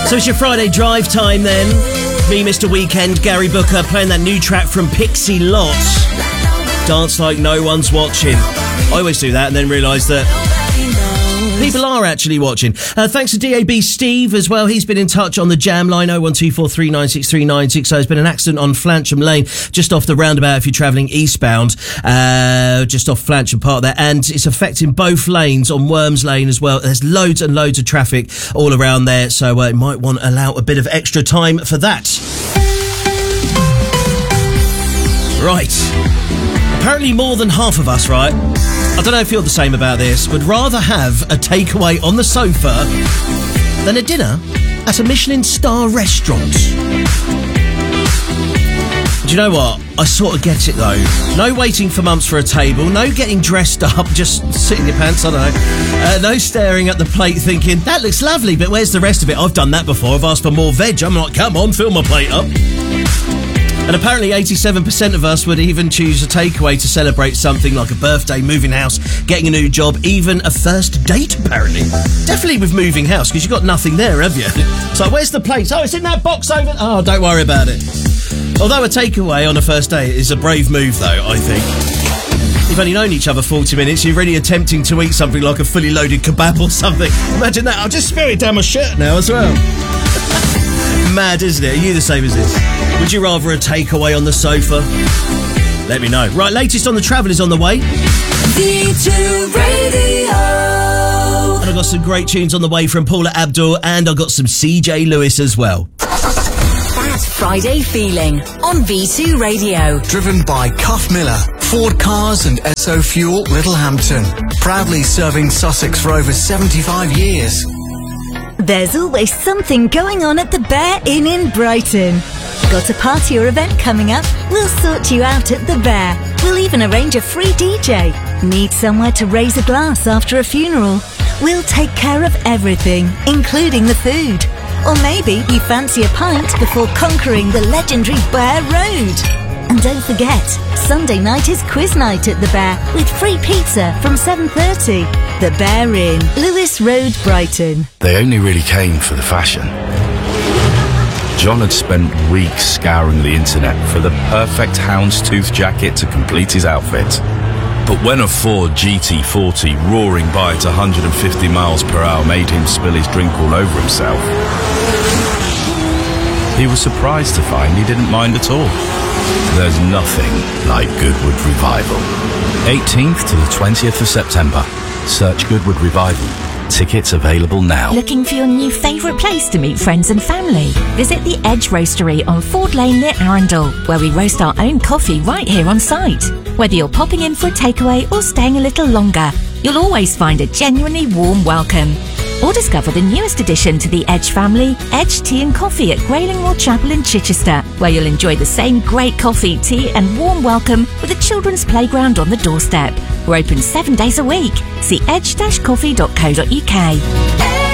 So it's your Friday drive time then. Me, Mr. Weekend, Gary Booker, playing that new track from Pixie Lott. Dance like no one's watching. I always do that and then realise that people are actually watching. Thanks to DAB Steve as well. He's been in touch on the jam line 01243963960. There's been an accident on Flansham Lane, just off the roundabout if you're travelling eastbound, just off Flansham Park there, and it's affecting both lanes on Worms Lane as well. There's loads and loads of traffic all around there, so you might want to allow a bit of extra time for that. Right. Apparently more than half of us, right, I don't know if you're the same about this, would rather have a takeaway on the sofa than a dinner at a Michelin star restaurant. Do you know what? I sort of get it though. No waiting for months for a table, no getting dressed up, just sit in your pants, I don't know. No staring at the plate thinking, that looks lovely, but where's the rest of it? I've done that before, I've asked for more veg, I'm like, come on, fill my plate up. And apparently 87% of us would even choose a takeaway to celebrate something like a birthday, moving house, getting a new job, even a first date, apparently. Definitely with moving house, because you've got nothing there, have you? So where's the plate? Oh, it's in that box over... Oh, don't worry about it. Although a takeaway on a first date is a brave move, though, I think. You've only known each other 40 minutes, you're really attempting to eat something like a fully loaded kebab or something. Imagine that. I'll just smear it down my shirt now as well. Mad, isn't it? Are you the same as this? Would you rather a takeaway on the sofa? Let me know. Right, latest on the travel is on the way. V2 Radio. And I've got some great tunes on the way from Paula Abdul, and I've got some CJ Lewis as well. That Friday feeling on V2 Radio. Driven by Cuff Miller, Ford Cars and Esso Fuel Littlehampton. Proudly serving Sussex for over 75 years. There's always something going on at the Bear Inn in Brighton. Got a party or event coming up? We'll sort you out at the Bear. We'll even arrange a free DJ. Need somewhere to raise a glass after a funeral? We'll take care of everything, including the food. Or maybe you fancy a pint before conquering the legendary Bear Road. And don't forget, Sunday night is quiz night at the Bear with free pizza from 7:30. The Bear Inn, Lewis Road, Brighton. They only really came for the fashion. John had spent weeks scouring the internet for the perfect houndstooth jacket to complete his outfit. But when a Ford GT40 roaring by at 150 miles per hour made him spill his drink all over himself, he was surprised to find he didn't mind at all. There's nothing like Goodwood Revival. 18th to the 20th of September. Search Goodwood Revival. Tickets available now. Looking for your new favourite place to meet friends and family? Visit the Edge Roastery on Ford Lane near Arundel, where we roast our own coffee right here on site. Whether you're popping in for a takeaway or staying a little longer, you'll always find a genuinely warm welcome. Or discover the newest addition to the Edge family, Edge Tea and Coffee at Graylingmoor Chapel in Chichester, where you'll enjoy the same great coffee, tea and warm welcome with a children's playground on the doorstep. We're open 7 days a week. See edge-coffee.co.uk.